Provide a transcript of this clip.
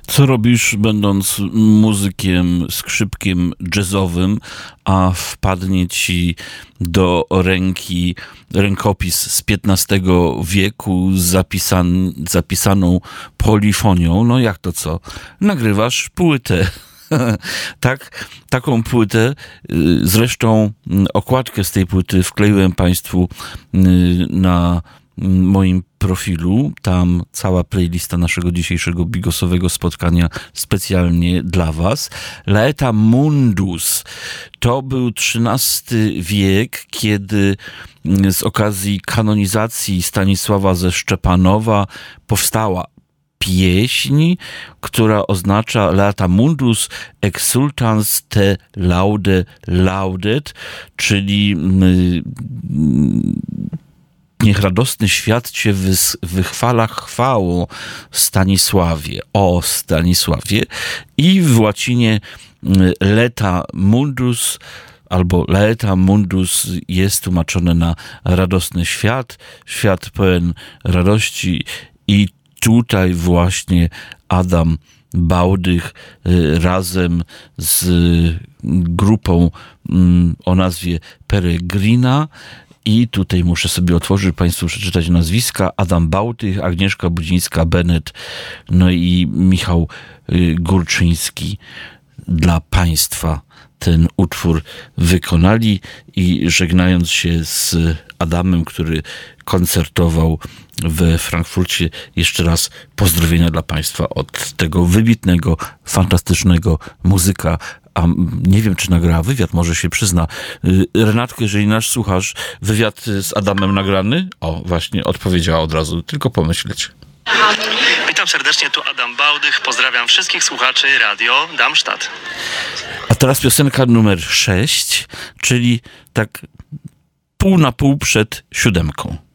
Co robisz, będąc muzykiem, skrzypkiem jazzowym, a wpadnie ci do ręki rękopis z XV wieku z zapisaną polifonią? No jak to co? Nagrywasz płytę. Tak, taką płytę, zresztą okładkę z tej płyty wkleiłem Państwu na moim profilu. Tam cała playlista naszego dzisiejszego bigosowego spotkania specjalnie dla Was. Laeta Mundus to był XIII wiek, kiedy z okazji kanonizacji Stanisława ze Szczepanowa powstała pieśń, która oznacza Laeta Mundus exultans te laude laudet, czyli niech radosny świat Cię wychwala chwałą, Stanisławie, o Stanisławie. I w łacinie Laeta Mundus albo Laeta Mundus jest tłumaczone na radosny świat, świat pełen radości. I tutaj właśnie Adam Bałdych razem z grupą o nazwie Peregrina, i tutaj muszę sobie otworzyć, Państwu przeczytać nazwiska: Adam Bałdych, Agnieszka Budzińska-Bennett, no i Michał Górczyński. Dla Państwa ten utwór wykonali i żegnając się z Adamem, który koncertował we Frankfurcie, jeszcze raz pozdrowienia dla Państwa od tego wybitnego, fantastycznego muzyka. A nie wiem, czy nagrała wywiad, może się przyzna. Renatko, jeżeli nas słuchasz, wywiad z Adamem nagrany? O, właśnie, odpowiedziała od razu, tylko pomyśleć. Witam serdecznie, tu Adam Bałdych, pozdrawiam wszystkich słuchaczy Radio Darmstadt. A teraz piosenka numer 6, czyli tak pół na pół przed 7.